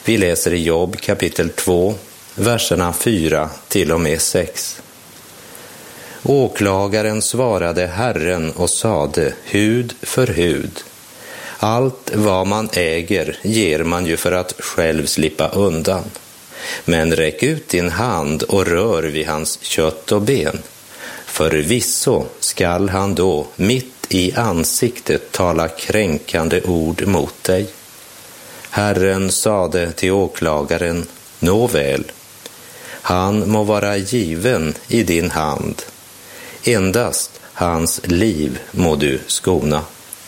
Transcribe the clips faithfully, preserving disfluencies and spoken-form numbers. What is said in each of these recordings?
Vi läser i Jobb kapitel två, verserna fyra till och med sex. Åklagaren svarade Herren och sade, hud för hud. Allt vad man äger ger man ju för att själv slippa undan. Men räck ut din hand och rör vid hans kött och ben. Förvisso skall han då mitt i ansiktet tala kränkande ord mot dig. Herren sade till åklagaren, nåväl, han må vara given i din hand. Endast hans liv må du skona.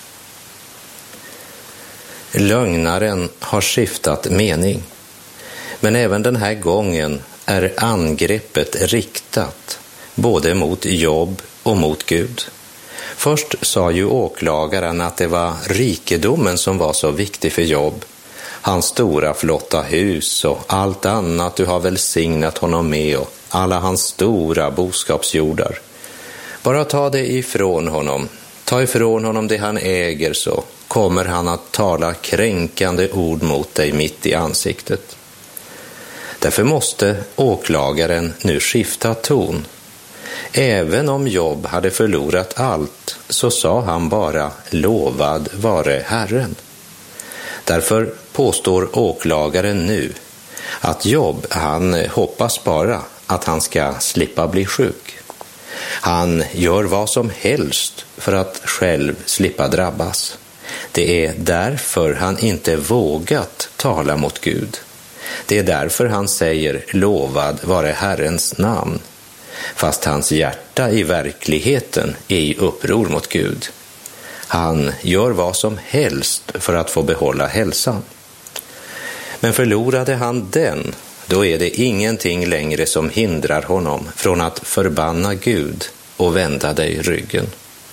Lögnaren har skiftat mening. Men även den här gången är angreppet riktat både mot Jobb och mot Gud. Först sa ju åklagaren att det var rikedomen som var så viktig för Jobb. Hans stora flotta hus och allt annat du har välsignat honom med och alla hans stora boskapsjordar. Bara ta det ifrån honom. Ta ifrån honom det han äger, så kommer han att tala kränkande ord mot dig mitt i ansiktet. Därför måste åklagaren nu skifta ton. Även om Jobb hade förlorat allt så sa han bara, lovad vare Herren. Därför påstår åklagaren nu att Jobb, han hoppas bara att han ska slippa bli sjuk. Han gör vad som helst för att själv slippa drabbas. Det är därför han inte vågat tala mot Gud. Det är därför han säger, lovad vare Herrens namn. Fast hans hjärta i verkligheten är i uppror mot Gud. Han gör vad som helst för att få behålla hälsan. Men förlorade han den, då är det ingenting längre som hindrar honom från att förbanna Gud och vända dig ryggen.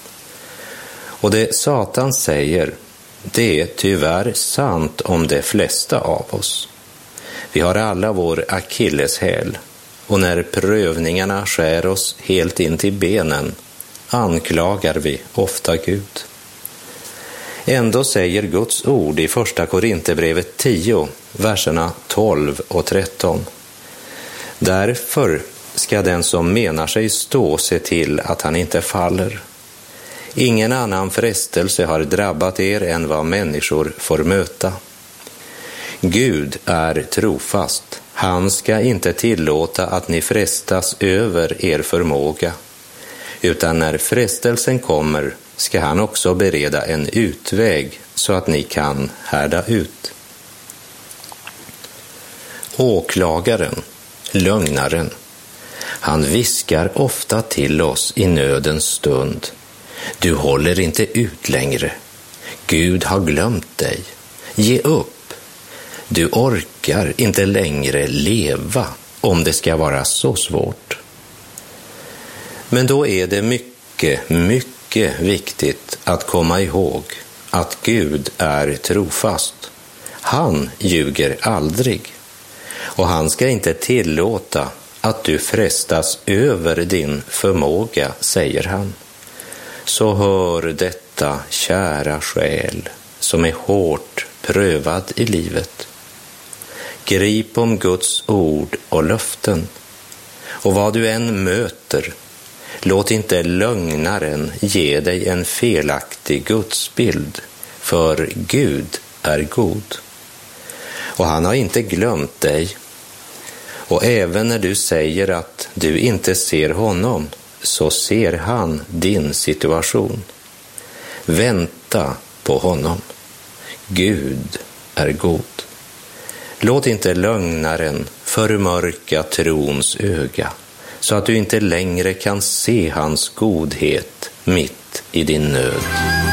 Och det Satan säger, det är tyvärr sant om de flesta av oss. Vi har alla vår akilleshäl, och när prövningarna skär oss helt in till benen anklagar vi ofta Gud. Ändå säger Guds ord i första Korinthierbrevet tio, verserna tolv och tretton. Därför ska den som menar sig stå se till att han inte faller. Ingen annan frestelse har drabbat er än vad människor får möta. Gud är trofast. Han ska inte tillåta att ni frestas över er förmåga, utan när frestelsen kommer ska han också bereda en utväg så att ni kan härda ut. Åklagaren, lögnaren, han viskar ofta till oss i nödens stund. Du håller inte ut längre. Gud har glömt dig. Ge upp. Du orkar inte längre leva om det ska vara så svårt. Men då är det mycket, mycket viktigt att komma ihåg att Gud är trofast. Han ljuger aldrig. Och han ska inte tillåta att du frestas över din förmåga, säger han. Så hör detta, kära själ, som är hårt prövad i livet. Grip om Guds ord och löften. Och vad du än möter, låt inte lögnaren ge dig en felaktig gudsbild, för Gud är god. Och han har inte glömt dig. Och även när du säger att du inte ser honom, så ser han din situation. Vänta på honom. Gud är god. Låt inte lögnaren förmörka trons öga, så att du inte längre kan se hans godhet mitt i din nöd.